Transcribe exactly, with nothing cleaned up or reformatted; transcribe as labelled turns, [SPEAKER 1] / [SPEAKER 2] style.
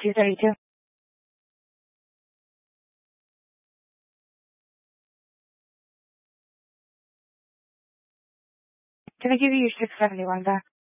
[SPEAKER 1] two thirty-two. Can I give you your six seventy-one back?